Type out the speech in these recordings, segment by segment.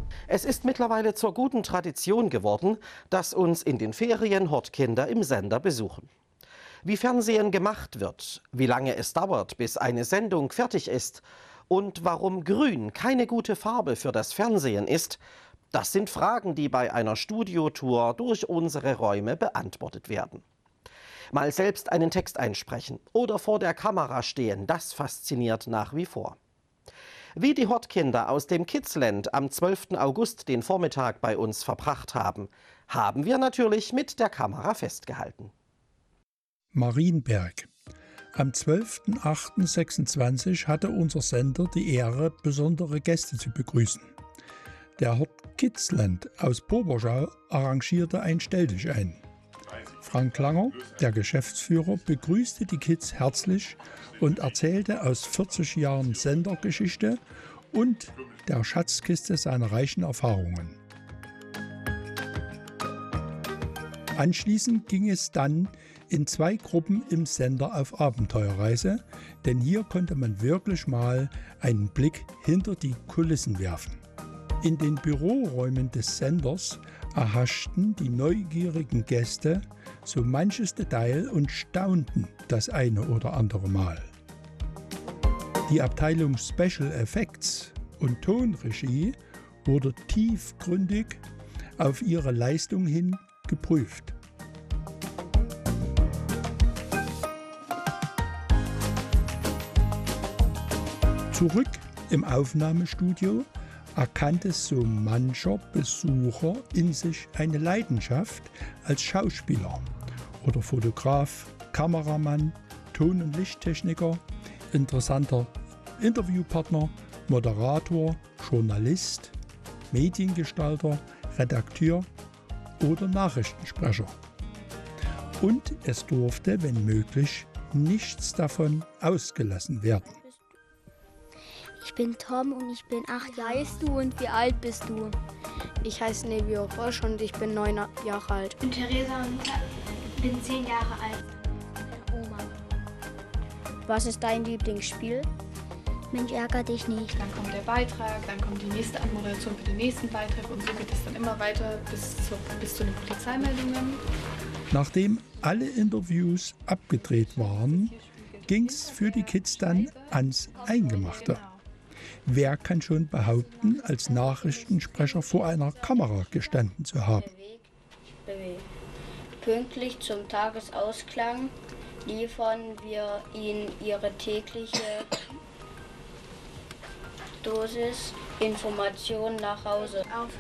Es ist mittlerweile zur guten Tradition geworden, dass uns in den Ferien Hortkinder im Sender besuchen. Wie Fernsehen gemacht wird, wie lange es dauert, bis eine Sendung fertig ist und warum Grün keine gute Farbe für das Fernsehen ist, das sind Fragen, die bei einer Studiotour durch unsere Räume beantwortet werden. Mal selbst einen Text einsprechen oder vor der Kamera stehen, das fasziniert nach wie vor. Wie die Hortkinder aus dem Kidsland am 12. August den Vormittag bei uns verbracht haben, haben wir natürlich mit der Kamera festgehalten. Marienberg. Am 12.08.26 hatte unser Sender die Ehre, besondere Gäste zu begrüßen. Der Hort Kidsland aus Boberschau arrangierte ein Stelldichein. Frank Langer, der Geschäftsführer, begrüßte die Kids herzlich und erzählte aus 40 Jahren Sendergeschichte und der Schatzkiste seiner reichen Erfahrungen. Anschließend ging es dann in 2 Gruppen im Sender auf Abenteuerreise, denn hier konnte man wirklich mal einen Blick hinter die Kulissen werfen. In den Büroräumen des Senders erhaschten die neugierigen Gäste so manches Detail und staunten das eine oder andere Mal. Die Abteilung Special Effects und Tonregie wurde tiefgründig auf ihre Leistung hin geprüft. Zurück im Aufnahmestudio erkannte so mancher Besucher in sich eine Leidenschaft als Schauspieler oder Fotograf, Kameramann, Ton- und Lichttechniker, interessanter Interviewpartner, Moderator, Journalist, Mediengestalter, Redakteur oder Nachrichtensprecher. Und es durfte, wenn möglich, nichts davon ausgelassen werden. Ich bin Tom und ich bin 8 Jahre alt. Wie heißt du und wie alt bist du? Ich heiße Nevio Frosch und ich bin 9 Jahre alt. Ich bin Theresa und bin 10 Jahre alt. Oma. Was ist dein Lieblingsspiel? Mensch, ärger dich nicht. Dann kommt der Beitrag, dann kommt die nächste Anmoderation für den nächsten Beitrag und so geht es dann immer weiter bis zu den Polizeimeldungen. Nachdem alle Interviews abgedreht waren, ging es für die Kids dann ans Eingemachte. Wer kann schon behaupten, als Nachrichtensprecher vor einer Kamera gestanden zu haben? Pünktlich zum Tagesausklang liefern wir Ihnen Ihre tägliche Dosis Information nach Hause. Auf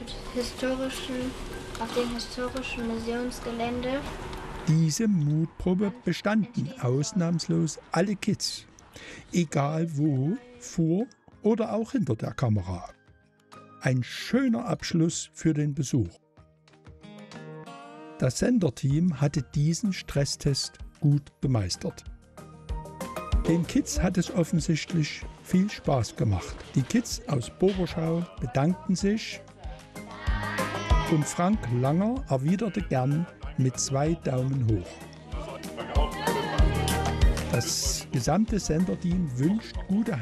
dem historischen Museumsgelände. Diese Mutprobe bestanden ausnahmslos alle Kids, egal wo, vor oder auch hinter der Kamera. Ein schöner Abschluss für den Besuch. Das Senderteam hatte diesen Stresstest gut gemeistert. Den Kids hat es offensichtlich viel Spaß gemacht. Die Kids aus Boberschau bedankten sich und Frank Langer erwiderte gern mit 2 Daumen hoch. Das gesamte Senderteam wünscht gute